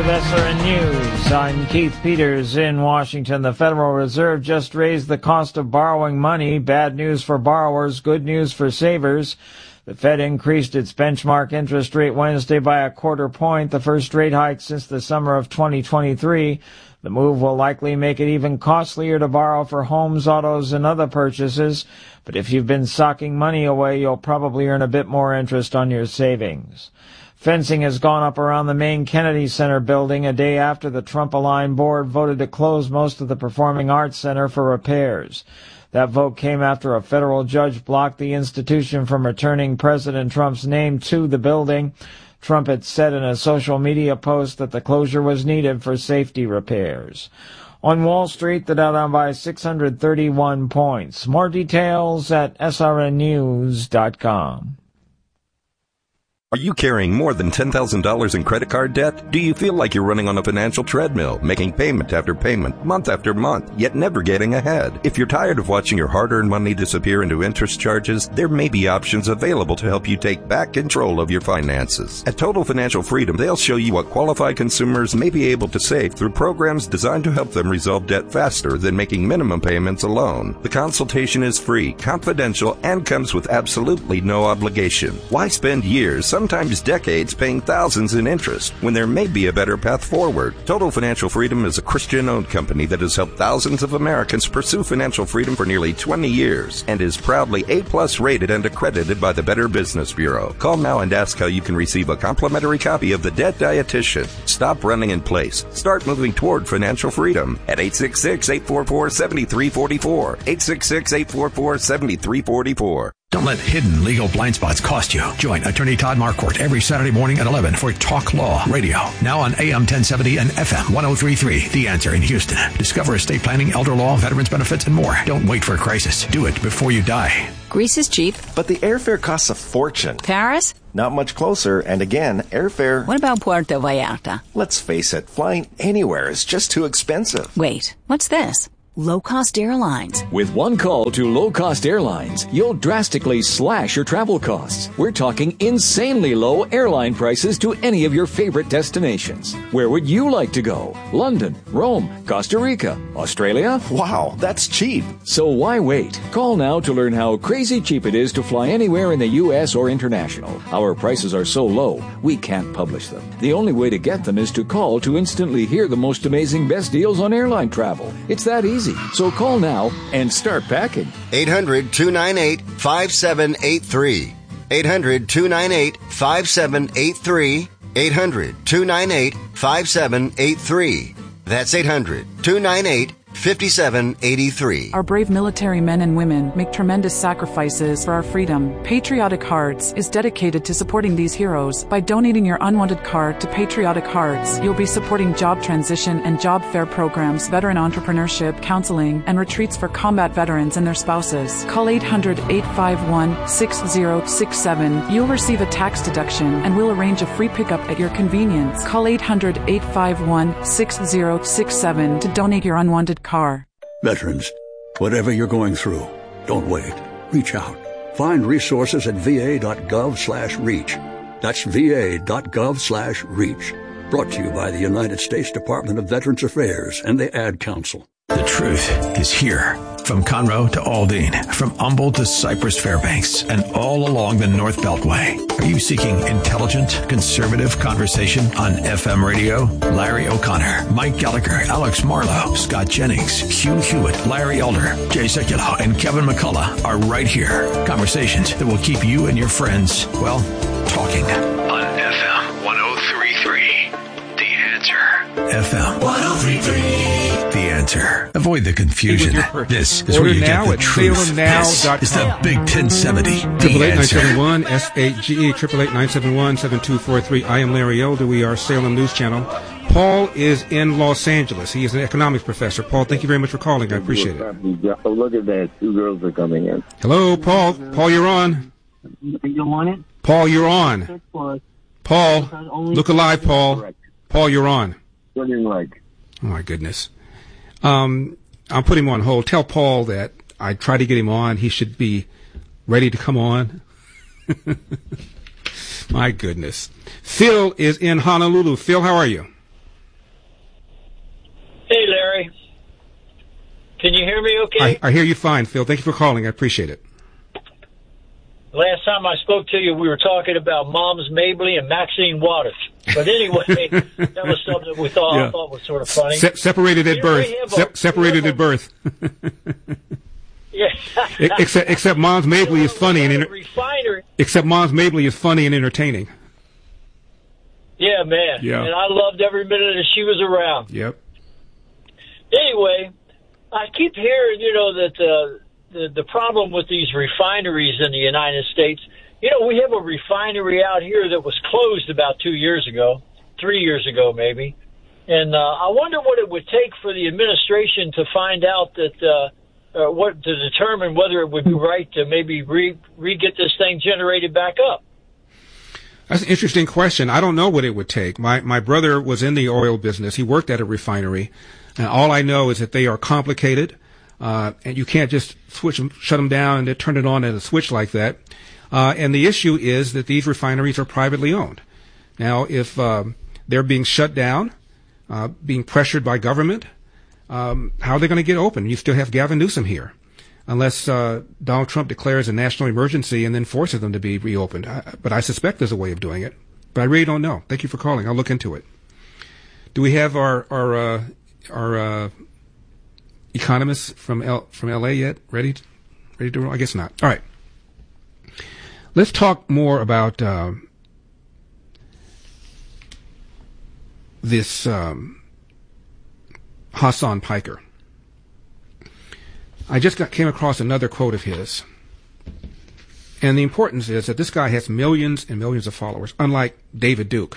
with SRN News. I'm Keith Peters in Washington. The Federal Reserve just raised the cost of borrowing money. Bad news for borrowers, good news for savers. The Fed increased its benchmark interest rate Wednesday by 1/4 point, the first rate hike since the summer of 2023. The move will likely make it even costlier to borrow for homes, autos, and other purchases. But if you've been socking money away, you'll probably earn a bit more interest on your savings. Fencing has gone up around the main Kennedy Center building a day after the Trump-aligned board voted to close most of the Performing Arts Center for repairs. That vote came after a federal judge blocked the institution from returning President Trump's name to the building. Trump had said in a social media post that the closure was needed for safety repairs. On Wall Street, the Dow down by 631 points. More details at srnnews.com. Are you carrying more than $10,000 in credit card debt? Do you feel like you're running on a financial treadmill, making payment after payment, month after month, yet never getting ahead? If you're tired of watching your hard-earned money disappear into interest charges, there may be options available to help you take back control of your finances. At Total Financial Freedom, they'll show you what qualified consumers may be able to save through programs designed to help them resolve debt faster than making minimum payments alone. The consultation is free, confidential, and comes with absolutely no obligation. Why spend years, sometimes decades, paying thousands in interest when there may be a better path forward? Total Financial Freedom is a Christian-owned company that has helped thousands of Americans pursue financial freedom for nearly 20 years and is proudly A+ rated and accredited by the Better Business Bureau. Call now and ask how you can receive a complimentary copy of The Debt Dietitian. Stop running in place. Start moving toward financial freedom at 866-844-7344. 866-844-7344. Don't let hidden legal blind spots cost you. Join attorney Todd Marquardt every Saturday morning at 11 for Talk Law Radio. Now on AM 1070 and FM 1033. The Answer in Houston. Discover estate planning, elder law, veterans benefits, and more. Don't wait for a crisis. Do it before you die. Greece is cheap. But the airfare costs a fortune. Paris? Not much closer. And again, airfare... What about Puerto Vallarta? Let's face it, flying anywhere is just too expensive. Wait, what's this? Low-cost airlines. With one call to low-cost airlines, you'll drastically slash your travel costs. We're talking insanely low airline prices to any of your favorite destinations. Where would you like to go? London, Rome, Costa Rica, Australia? Wow, that's cheap. So why wait? Call now to learn how crazy cheap it is to fly anywhere in the U.S. or international. Our prices are so low, we can't publish them. The only way to get them is to call to instantly hear the most amazing best deals on airline travel. It's that easy. So call now and start packing. 800-298-5783. 800-298-5783. 800-298-5783. That's 800-298-5783. Our brave military men and women make tremendous sacrifices for our freedom. Patriotic Hearts is dedicated to supporting these heroes. By donating your unwanted card to Patriotic Hearts, you'll be supporting job transition and job fair programs, veteran entrepreneurship, counseling, and retreats for combat veterans and their spouses. Call 800-851-6067. You'll receive a tax deduction and we'll arrange a free pickup at your convenience. Call 800-851-6067 to donate your unwanted car. Veterans, whatever you're going through, don't wait. Reach out. Find resources at va.gov/reach. That's va.gov/reach. Brought to you by the United States Department of Veterans Affairs and the Ad Council. The truth is here. From Conroe to Aldine, from Humboldt to Cypress Fairbanks, and all along the North Beltway. Are you seeking intelligent, conservative conversation on FM radio? Larry O'Connor, Mike Gallagher, Alex Marlowe, Scott Jennings, Hugh Hewitt, Larry Elder, Jay Sekulow, and Kevin McCullough are right here. Conversations that will keep you and your friends, well, talking. On FM 1033, The Answer. FM 1033. The Answer. Avoid the confusion. This is where you get the truth. This is the Big 1070. 888-971 SAGE 888-971-7243. I am Larry Elder. We are Salem News Channel. Paul is in Los Angeles. He is an economics professor. Paul, thank you very much for calling. I appreciate it. Oh, look at that. Two girls are coming in. Hello, Paul. Paul, you're on. You want it? Paul, you're on. Paul, look alive, Paul. Paul, you're on. What do you like? Oh, my goodness. I'll put him on hold. Tell Paul that I tried to get him on. He should be ready to come on. My goodness. Phil is in Honolulu. Phil, how are you? Can you hear me okay? I hear you fine, Phil. Thank you for calling. I appreciate it. Last time I spoke to you, we were talking about Moms Mabley and Maxine Waters. But anyway, that was something we thought, I thought was sort of funny. Separated at birth. Separated at birth. Yeah. Except Moms Mabley is funny and except Moms Mabley is funny and entertaining. Yeah, man. Yeah. And I loved every minute that she was around. Yep. Anyway, I keep hearing, that the problem with these refineries in the United States, we have a refinery out here that was closed about 2 years ago, 3 years ago maybe. And I wonder what it would take for the administration to find out that, to determine whether it would be right to maybe re-get this thing generated back up. That's an interesting question. I don't know what it would take. My brother was in the oil business. He worked at a refinery. And all I know is that they are complicated, and you can't just shut them down and turn it on at a switch like that. And the issue is that these refineries are privately owned. Now, if they're being shut down, being pressured by government, how are they going to get open? You still have Gavin Newsom here, unless Donald Trump declares a national emergency and then forces them to be reopened. But I suspect there's a way of doing it. But I really don't know. Thank you for calling. I'll look into it. Do we have our economists from LA yet? Ready to roll? I guess not. All right. Let's talk more about this Hassan Piker. I just came across another quote of his. And the importance is that this guy has millions and millions of followers, unlike David Duke,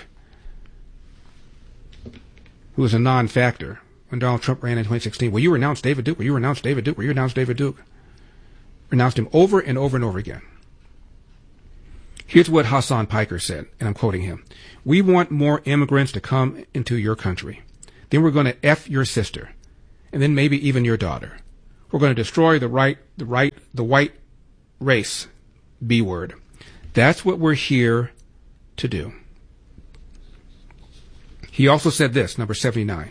who was a non-factor when Donald Trump ran in 2016. Will you renounce David Duke? Will you renounce David Duke? Will you renounce David Duke? Renounced him over and over and over again. Here's what Hassan Piker said, and I'm quoting him. We want more immigrants to come into your country. Then we're going to F your sister, and then maybe even your daughter. We're going to destroy the white race, B word. That's what we're here to do. He also said this, number 79.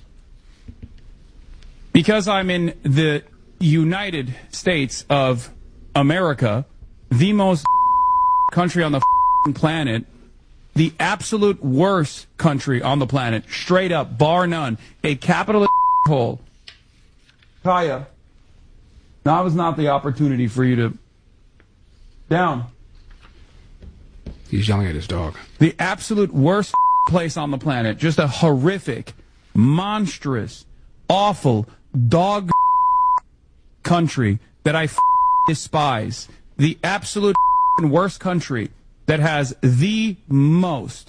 Because I'm in the United States of America, the most country on the planet, the absolute worst country on the planet, straight up, bar none, a capitalist hole. Kaya, now is not the opportunity for you to down. He's yelling at his dog. The absolute worst place on the planet, just a horrific, monstrous, awful, dog country that I despise. The absolute worst country that has the most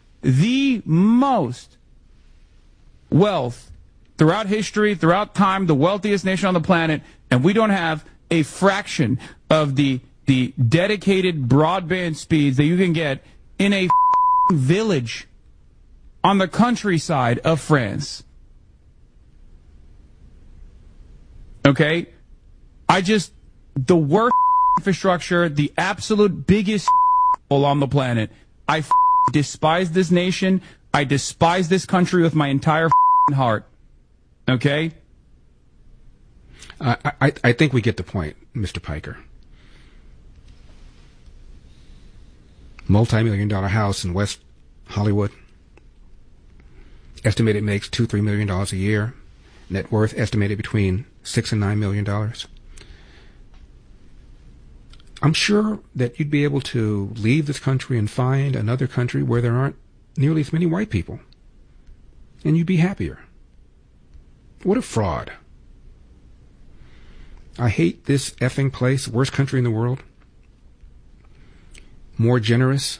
wealth throughout history, throughout time, the wealthiest nation on the planet, and we don't have a fraction of the dedicated broadband speeds that you can get in a village on the countryside of France. Okay? The worst infrastructure, the absolute biggest on the planet. I despise this nation. I despise this country with my entire heart. Okay? I think we get the point, Mr. Piker. Multi-million-dollar house in West Hollywood. Estimated makes $2-3 million a year. Net worth estimated between $6 and $9 million. I'm sure that you'd be able to leave this country and find another country where there aren't nearly as many white people. And you'd be happier. What a fraud. I hate this effing place, worst country in the world. More generous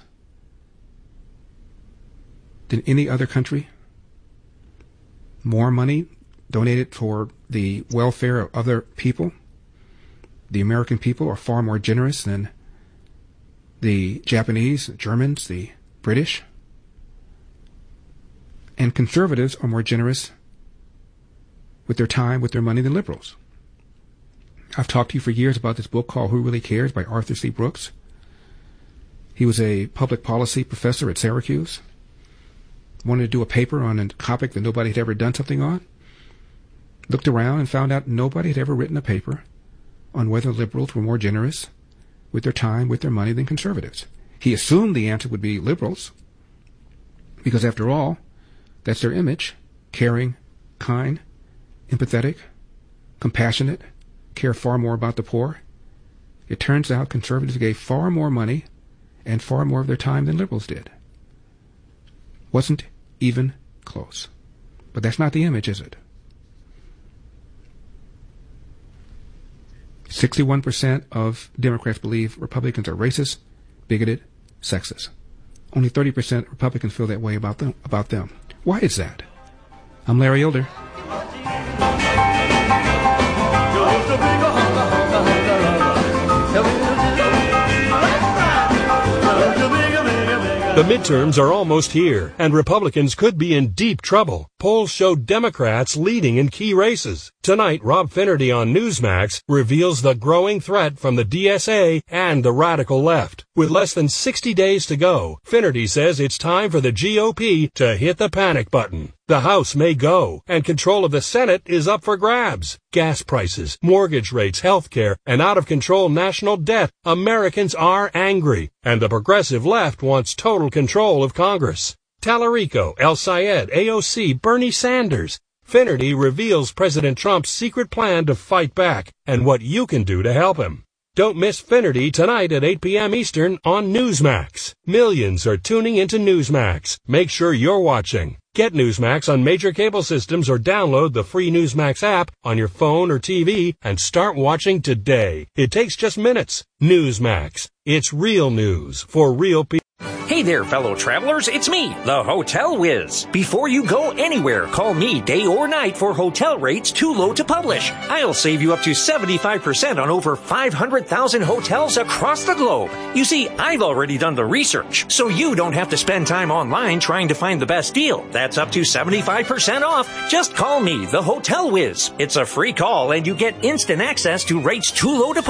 than any other country. More money donated for the welfare of other people. The American people are far more generous than the Japanese, the Germans, the British. And conservatives are more generous with their time, with their money than liberals. I've talked to you for years about this book called Who Really Cares by Arthur C. Brooks. He was a public policy professor at Syracuse. Wanted to do a paper on a topic that nobody had ever done something on. looked around and found out nobody had ever written a paper on whether liberals were more generous with their time, with their money, than conservatives. He assumed the answer would be liberals, because after all, that's their image: caring, kind, empathetic, compassionate, care far more about the poor. It turns out conservatives gave far more money and far more of their time than liberals did. Wasn't even close. But that's not the image, is it? 61% of Democrats believe Republicans are racist, bigoted, sexist. Only 30% Republicans feel that way about them. Why is that? I'm Larry Elder. The midterms are almost here, and Republicans could be in deep trouble. Polls show Democrats leading in key races. Tonight, Rob Finnerty on Newsmax reveals the growing threat from the DSA and the radical left. With less than 60 days to go, Finnerty says it's time for the GOP to hit the panic button. The House may go, and control of the Senate is up for grabs. Gas prices, mortgage rates, health care, and out-of-control national debt. Americans are angry, and the progressive left wants total control of Congress. Tallarico, El Sayed, AOC, Bernie Sanders. Finnerty reveals President Trump's secret plan to fight back and what you can do to help him. Don't miss Finnerty tonight at 8 p.m. Eastern on Newsmax. Millions are tuning into Newsmax. Make sure you're watching. Get Newsmax on major cable systems or download the free Newsmax app on your phone or TV and start watching today. It takes just minutes. Newsmax. It's real news for real people. Hey there, fellow travelers. It's me, the Hotel Whiz. Before you go anywhere, call me day or night for hotel rates too low to publish. I'll save you up to 75% on over 500,000 hotels across the globe. You see, I've already done the research, so you don't have to spend time online trying to find the best deal. That's up to 75% off. Just call me, the Hotel Whiz. It's a free call, and you get instant access to rates too low to publish.